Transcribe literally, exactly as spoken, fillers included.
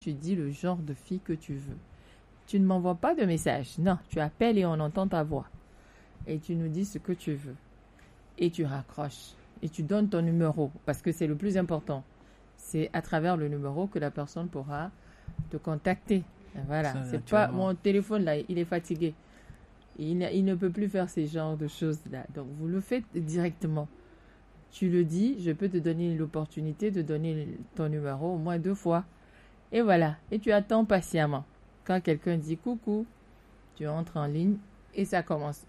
tu dis le genre de fille que tu veux. Tu ne m'envoies pas de message. Non, tu appelles et on entend ta voix. Et tu nous dis ce que tu veux. Et tu raccroches. Et tu donnes ton numéro. Parce que c'est le plus important. C'est à travers le numéro que la personne pourra te contacter. Voilà. Ça, c'est pas mon téléphone là, il est fatigué. Il, il ne peut plus faire ces genres de choses là. Donc vous le faites directement. Tu le dis, je peux te donner l'opportunité de donner ton numéro au moins deux fois. Et voilà. Et tu attends patiemment. Quand quelqu'un dit coucou, tu entres en ligne et ça commence.